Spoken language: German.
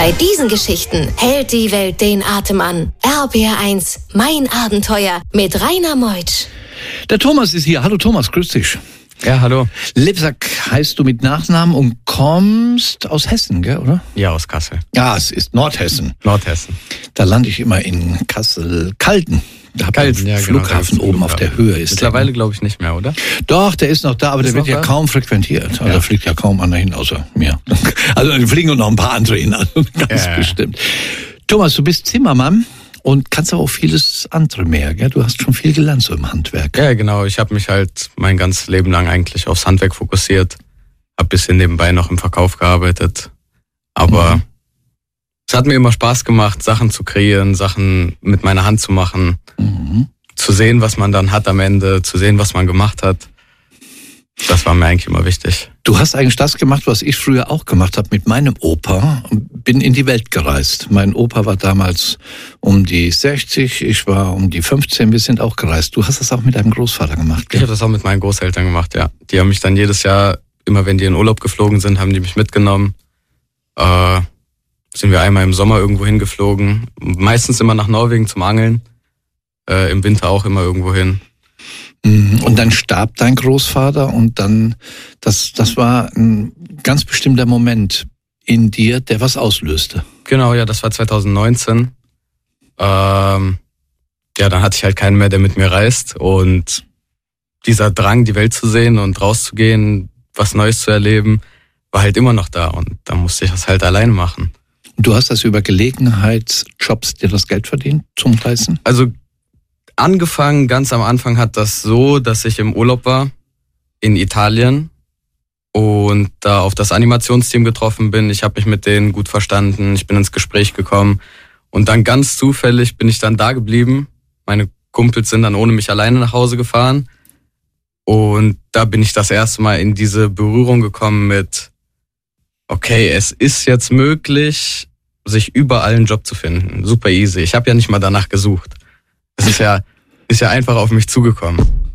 Bei diesen Geschichten hält die Welt den Atem an. RBR1, mein Abenteuer mit Rainer Meutsch. Der Thomas ist hier. Hallo Thomas, grüß dich. Ja, hallo. Lipsack heißt du mit Nachnamen und kommst aus Hessen, gell, oder? Ja, aus Kassel. Ja, es ist Nordhessen. Nordhessen. Da lande ich immer in Kassel-Calden. Da der Flughafen oben auf der Höhe ist. Mittlerweile glaube ich nicht mehr, oder? Doch, der ist noch da, aber der wird ja kaum frequentiert. Also da fliegt ja kaum einer hin, außer mir. Also da fliegen noch ein paar andere hin, also ganz bestimmt. Thomas, du bist Zimmermann und kannst aber auch vieles andere mehr, gell? Du hast schon viel gelernt so im Handwerk. Ja, genau. Ich habe mich halt mein ganzes Leben lang eigentlich aufs Handwerk fokussiert. Hab bisschen nebenbei noch im Verkauf gearbeitet. Aber es hat mir immer Spaß gemacht, Sachen zu kreieren, Sachen mit meiner Hand zu machen. Zu sehen, was man dann hat am Ende, zu sehen, was man gemacht hat. Das war mir eigentlich immer wichtig. Du hast eigentlich das gemacht, was ich früher auch gemacht habe mit meinem Opa. Bin in die Welt gereist. Mein Opa war damals um die 60, ich war um die 15. Wir sind auch gereist. Du hast das auch mit deinem Großvater gemacht, gell? Ich habe das auch mit meinen Großeltern gemacht, ja. Die haben mich dann jedes Jahr, immer wenn die in Urlaub geflogen sind, haben die mich mitgenommen. Sind wir einmal im Sommer irgendwo hingeflogen. Meistens immer nach Norwegen zum Angeln. Im Winter auch immer irgendwo hin. Und dann starb dein Großvater und dann, das war ein ganz bestimmter Moment in dir, der was auslöste. Genau, ja, das war 2019. Dann hatte ich halt keinen mehr, der mit mir reist. Und dieser Drang, die Welt zu sehen und rauszugehen, was Neues zu erleben, war halt immer noch da. Und dann musste ich das halt alleine machen. Du hast das über Gelegenheitsjobs dir das Geld verdient zum Reisen? Also angefangen, ganz am Anfang hat das so, dass ich im Urlaub war in Italien und da auf das Animationsteam getroffen bin. Ich habe mich mit denen gut verstanden, ich bin ins Gespräch gekommen und dann ganz zufällig bin ich dann da geblieben. Meine Kumpels sind dann ohne mich alleine nach Hause gefahren und da bin ich das erste Mal in diese Berührung gekommen mit, okay, es ist jetzt möglich, sich überall einen Job zu finden. Super easy. Ich habe ja nicht mal danach gesucht. Es ist ja einfach auf mich zugekommen.